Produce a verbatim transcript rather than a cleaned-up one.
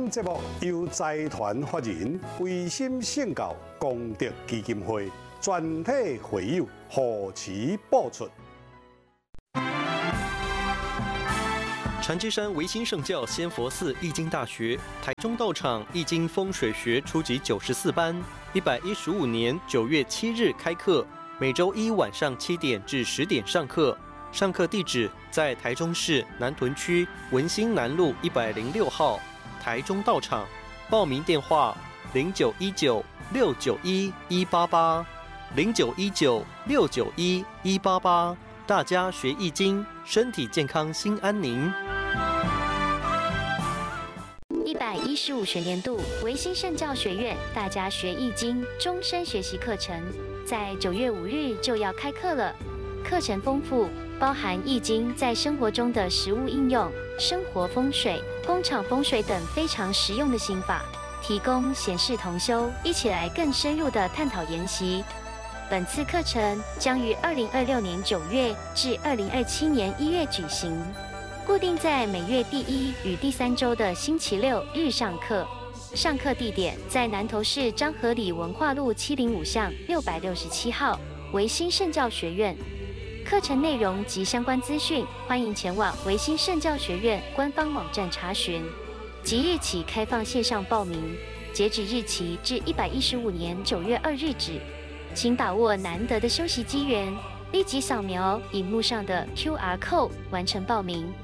本节目由财团法人维新圣教功德基金会全体会友护持播出。 禅之山维新圣教仙佛寺易经大学台中道场易经风水学初级九十四班，一百一十五年九月七日开课，每周一晚上七点至十点上课。上课地址在台中市南屯区文心南路一百零六号台中道场。报名电话零九一九六九一一八八零九一九六九一一八八。大家学易经，身体健康，心安宁。 一百一十五学年度维新圣教学院大家学易经终身学习课程，在九月五日就要开课了。课程丰富，包含易经在生活中的实务应用、生活风水、工厂风水等非常实用的心法，提供闲事同修，一起来更深入的探讨研习。本次课程将于二零二六年九月至二零二七年一月举行，固定在每月第一与第三周的星期六日上课。上课地点在南投市彰和里文化路七零五巷六百六十七号维新圣教学院。课程内容及相关资讯，欢迎前往维新圣教学院官方网站查询。即日起开放线上报名，截止日期至一百一十五年九月二日止。请把握难得的休息机缘，立即扫描荧幕上的 Q R code 完成报名。